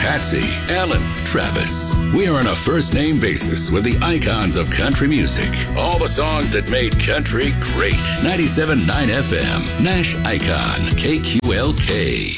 Patsy, Alan, Travis. We are on a first-name basis with the icons of country music. All the songs that made country great. 97.9 FM, Nash Icon, KQLK.